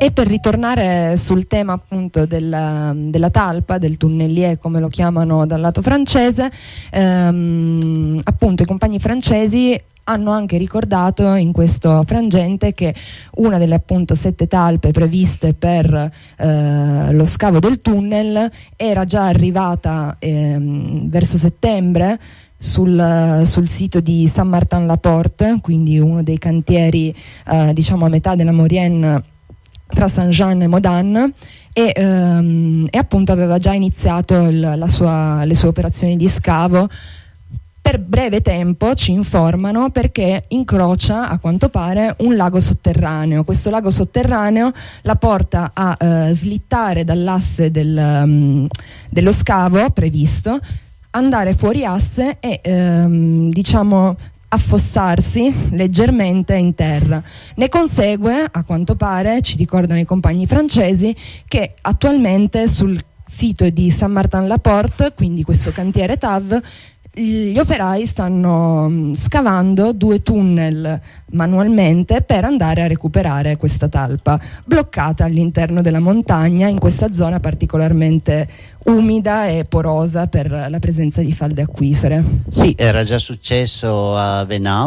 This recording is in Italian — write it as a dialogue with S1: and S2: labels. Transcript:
S1: E per ritornare sul tema appunto della talpa, del tunnelier come lo chiamano dal lato francese, appunto i compagni francesi hanno anche ricordato in questo frangente che una delle appunto 7 talpe previste per lo scavo del tunnel era già arrivata verso settembre sul sito di Saint-Martin-la-Porte, quindi uno dei cantieri diciamo a metà della Maurienne tra Saint-Jean e Modane, e appunto aveva già iniziato le sue operazioni di scavo. Per breve tempo, ci informano, perché incrocia a quanto pare un lago sotterraneo. Questo lago sotterraneo la porta a slittare dall'asse dello scavo previsto, andare fuori asse e diciamo affossarsi leggermente in terra. Ne consegue, a quanto pare, ci ricordano i compagni francesi, che attualmente sul sito di Saint-Martin-la-Porte, quindi questo cantiere TAV, gli operai stanno scavando 2 tunnel manualmente per andare a recuperare questa talpa bloccata all'interno della montagna, in questa zona particolarmente umida e porosa per la presenza di falde acquifere.
S2: Sì, era già successo a Venao